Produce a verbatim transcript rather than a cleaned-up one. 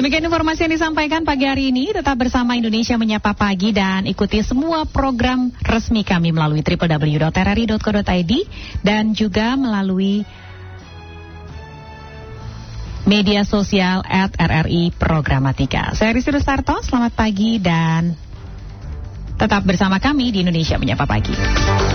Demikian informasi yang disampaikan pagi hari ini. Tetap bersama Indonesia Menyapa Pagi dan ikuti semua program resmi kami melalui w w w dot r r i dot co dot i d dan juga melalui media sosial at R R I Programatika. Saya Rizky Rustarto, selamat pagi dan tetap bersama kami di Indonesia Menyapa Pagi.